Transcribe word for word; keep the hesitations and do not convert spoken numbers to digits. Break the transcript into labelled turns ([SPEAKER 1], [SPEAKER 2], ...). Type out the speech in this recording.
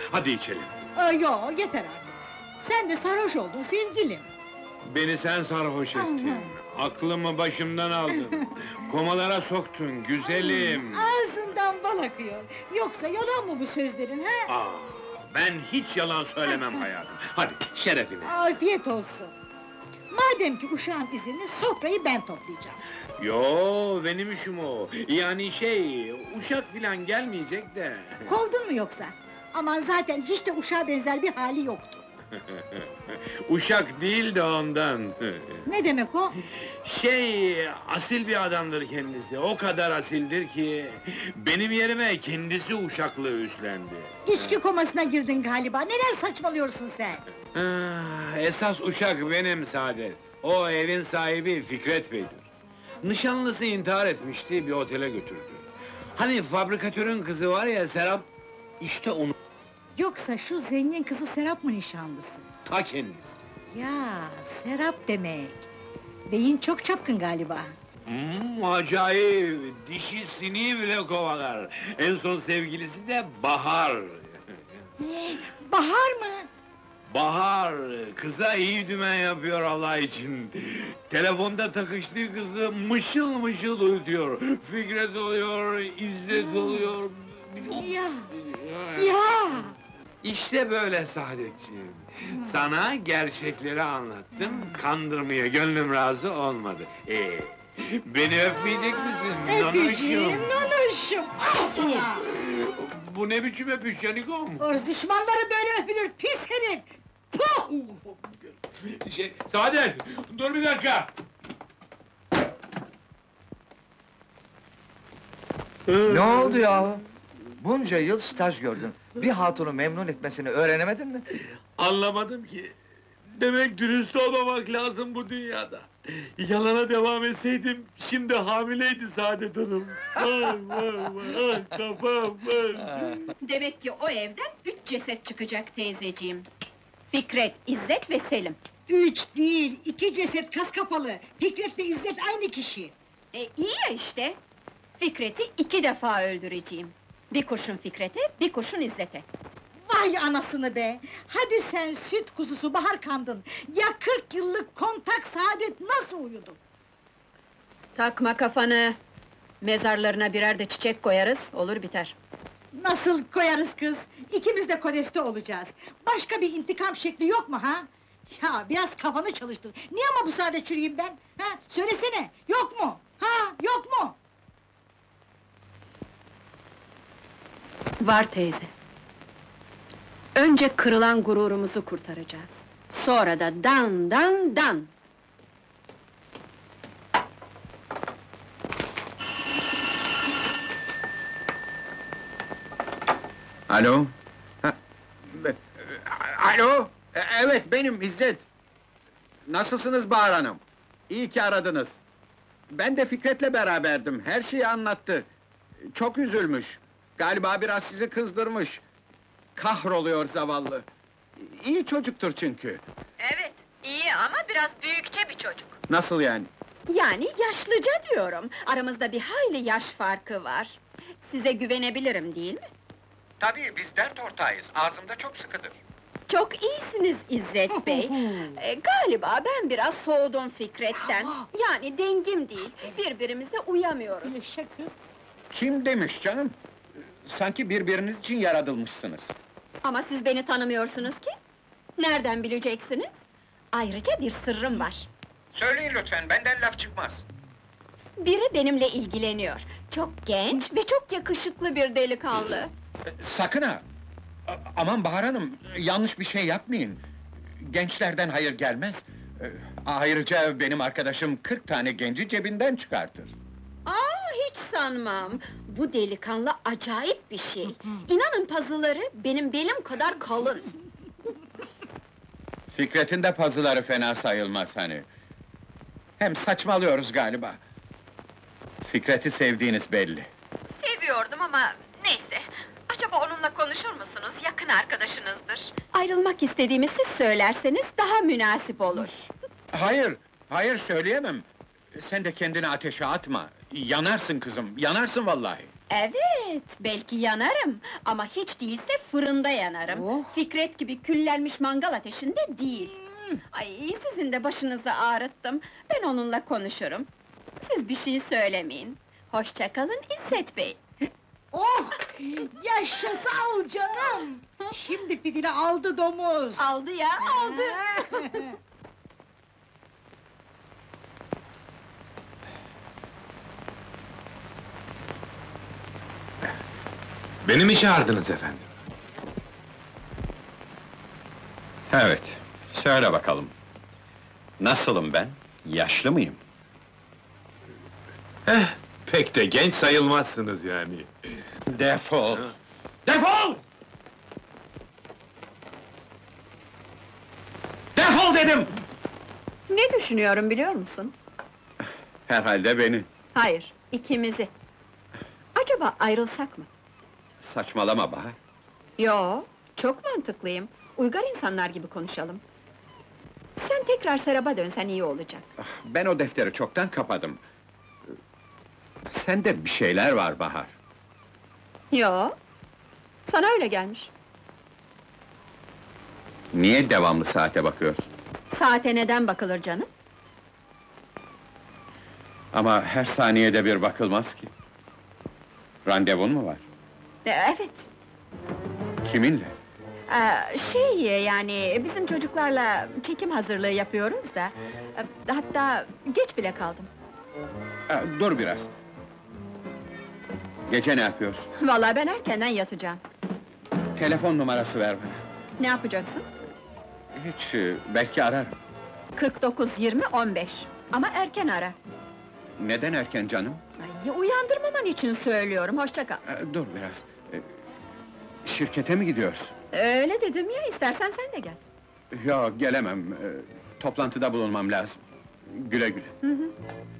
[SPEAKER 1] Hadi içelim.
[SPEAKER 2] Aa, yo, yeter artık. Sen de sarhoş oldun sevgilim.
[SPEAKER 1] Beni sen sarhoş ettin. Aklımı başımdan aldın. Komalara soktun, güzelim.
[SPEAKER 2] Ağzından bal akıyor. Yoksa yalan mı bu sözlerin, ha?
[SPEAKER 1] Aa, ben hiç yalan söylemem hayatım. Hadi, şerefine.
[SPEAKER 2] Afiyet olsun. Madem ki uşağın izinli, sofrayı ben toplayacağım.
[SPEAKER 1] Yo, benim işim o. Yani şey, uşak filan gelmeyecek de.
[SPEAKER 2] Kovdun mu yoksa? Aman zaten hiç de uşağa benzer bir hali yoktu.
[SPEAKER 1] Uşak değil de ondan.
[SPEAKER 2] Ne demek o?
[SPEAKER 1] Şey, asil bir adamdır kendisi. O kadar asildir ki... ...benim yerime kendisi uşaklığı üstlendi.
[SPEAKER 2] İçki komasına girdin galiba, neler saçmalıyorsun sen?
[SPEAKER 1] Ah, esas uşak benim Saadet. O evin sahibi Fikret Bey'dir. Nişanlısı intihar etmişti, bir otele götürdü. Hani fabrikatörün kızı var ya Serap... ...işte onu...
[SPEAKER 2] Yoksa şu zengin kızı Serap mı nişanlısı?
[SPEAKER 1] Ta kendisi.
[SPEAKER 2] Ya, Serap demek! Beyin çok çapkın galiba.
[SPEAKER 1] Hmm, acayip! Dişi sineği bile kovalar. En son sevgilisi de Bahar.
[SPEAKER 2] Ne? Bahar mı?
[SPEAKER 1] Bahar, kıza iyi dümen yapıyor Allah için. Telefonda takıştığı kızı mışıl mışıl uyutuyor. Fikret oluyor, İzzet oluyor...
[SPEAKER 2] Ya! Ya!
[SPEAKER 1] İşte böyle Saadetciğim. Sana gerçekleri anlattım, kandırmaya gönlüm razı olmadı. Ee, beni öpmeyecek misin?
[SPEAKER 2] Öpeceğim, nonoşum! Al sana!
[SPEAKER 1] Bu ne biçim öpüş Canikom?
[SPEAKER 2] Orz düşmanları böyle öpülür, pis herif! Puh!
[SPEAKER 1] Şey, Saadet, dur bir dakika!
[SPEAKER 3] Ne oldu yahu? Bunca yıl staj gördün. Bir hatunu memnun etmesini öğrenemedin mi?
[SPEAKER 1] Anlamadım ki. Demek dürüst olmamak lazım bu dünyada. Yalana devam etseydim, şimdi hamileydi Saadet Hanım. Vay vay vay, ah kafam, vay!
[SPEAKER 4] Demek ki o evden üç ceset çıkacak teyzeciğim. Fikret, İzzet ve Selim.
[SPEAKER 2] Üç değil, iki ceset kas kapalı! Fikret'le İzzet aynı kişi!
[SPEAKER 4] E, iyi ya işte! Fikret'i iki defa öldüreceğim. Bir kurşun Fikret'e, bir kurşun İzzet'e.
[SPEAKER 2] Vay anasını be! Hadi sen süt kuzusu Bahar kandın! Ya kırk yıllık kontak Saadet nasıl uyudu?
[SPEAKER 4] Takma kafanı! Mezarlarına birer de çiçek koyarız, olur biter.
[SPEAKER 2] Nasıl koyarız kız? İkimiz de kodeste olacağız! Başka bir intikam şekli yok mu ha? Ya biraz kafanı çalıştır! Niye ama bu Saadet çürüyeyim ben? Ha? Söylesene! Yok mu? Ha? Yok mu?
[SPEAKER 4] Var teyze. Önce kırılan gururumuzu kurtaracağız. Sonra da dan dan dan!
[SPEAKER 5] Alo? Ha, be- alo? E- Evet, benim İzzet. Nasılsınız Bahar Hanım? İyi ki aradınız. Ben de Fikret'le beraberdim, her şeyi anlattı. Çok üzülmüş. Galiba biraz sizi kızdırmış. Kahroluyor zavallı. İyi çocuktur çünkü.
[SPEAKER 4] Evet, iyi ama biraz büyükçe bir çocuk.
[SPEAKER 5] Nasıl yani?
[SPEAKER 4] Yani yaşlıca diyorum. Aramızda bir hayli yaş farkı var. Size güvenebilirim değil mi?
[SPEAKER 5] Tabii, biz dert ortağıyız. Ağzımda çok sıkıdır.
[SPEAKER 4] Çok iyisiniz İzzet Bey. Ee, galiba ben biraz soğudum Fikret'ten. Yani dengim değil, birbirimize uyamıyoruz.
[SPEAKER 2] Yaşa kız!
[SPEAKER 5] Kim demiş canım? Sanki birbiriniz için yaratılmışsınız.
[SPEAKER 4] Ama siz beni tanımıyorsunuz ki. Nereden bileceksiniz? Ayrıca bir sırrım var.
[SPEAKER 5] Söyleyin lütfen, benden laf çıkmaz.
[SPEAKER 4] Biri benimle ilgileniyor. Çok genç ve çok yakışıklı bir delikanlı.
[SPEAKER 5] Sakın ha! A- Aman Bahar Hanım, yanlış bir şey yapmayın. Gençlerden hayır gelmez. Ee, Ayrıca benim arkadaşım kırk tane genci cebinden çıkartır.
[SPEAKER 4] Aa, hiç sanmam. Bu delikanlı acayip bir şey. İnanın pazıları benim belim kadar kalın.
[SPEAKER 5] Fikret'in de pazıları fena sayılmaz hani. Hem saçmalıyoruz galiba. Fikret'i sevdiğiniz belli.
[SPEAKER 4] Seviyordum ama neyse. Acaba onunla konuşur musunuz? Yakın arkadaşınızdır. Ayrılmak istediğimi siz söylerseniz daha münasip olur.
[SPEAKER 5] Hayır, hayır söyleyemem. Sen de kendini ateşe atma. Yanarsın kızım, yanarsın vallahi.
[SPEAKER 4] Evet, belki yanarım ama hiç değilse fırında yanarım.
[SPEAKER 2] Oh!
[SPEAKER 4] Fikret gibi küllenmiş mangal ateşinde değil. Ay, sizin de başınızı ağrıttım. Ben onunla konuşurum. Siz bir şey söylemeyin. Hoşça kalın İzzet Bey.
[SPEAKER 2] Oh! Yaşa sağ ol canım! Şimdi fidili aldı domuz!
[SPEAKER 4] Aldı ya, aldı.
[SPEAKER 1] Beni mi çağırdınız efendim?
[SPEAKER 5] Evet, söyle bakalım. Nasılım ben? Yaşlı mıyım?
[SPEAKER 1] Eh, pek de genç sayılmazsınız yani.
[SPEAKER 5] Defol!
[SPEAKER 1] Defol! Defol dedim!
[SPEAKER 4] Ne düşünüyorum biliyor musun?
[SPEAKER 5] Herhalde beni.
[SPEAKER 4] Hayır, ikimizi. Acaba ayrılsak mı?
[SPEAKER 5] Saçmalama Bahar.
[SPEAKER 4] Yo, çok mantıklıyım. Uygar insanlar gibi konuşalım. Sen tekrar Serap'a dönsen iyi olacak.
[SPEAKER 5] Ben o defteri çoktan kapadım. Sende bir şeyler var Bahar.
[SPEAKER 4] Yo, sana öyle gelmiş.
[SPEAKER 5] Niye devamlı saate bakıyorsun?
[SPEAKER 4] Saate neden bakılır canım?
[SPEAKER 5] Ama her saniyede bir bakılmaz ki. Randevun mu var?
[SPEAKER 4] E, evet.
[SPEAKER 5] Kiminle?
[SPEAKER 4] Ee, şey yani bizim çocuklarla çekim hazırlığı yapıyoruz da. e, Hatta geç bile kaldım.
[SPEAKER 5] Ha, dur biraz. Gece ne yapıyorsun?
[SPEAKER 4] Vallahi ben erkenden yatacağım.
[SPEAKER 5] Telefon numarası ver bana.
[SPEAKER 4] Ne yapacaksın?
[SPEAKER 5] Hiç, e, belki ararım.
[SPEAKER 4] kırk dokuz yirmi on beş. Ama erken ara.
[SPEAKER 5] Neden erken canım?
[SPEAKER 4] Ay, uyandırmaman için söylüyorum. Hoşça kal.
[SPEAKER 5] Ha, dur biraz. E, şirkete mi gidiyorsun?
[SPEAKER 4] Öyle dedim ya, istersen sen de gel.
[SPEAKER 5] Yok, gelemem. E, toplantıda bulunmam lazım. Güle güle.
[SPEAKER 4] Hı hı.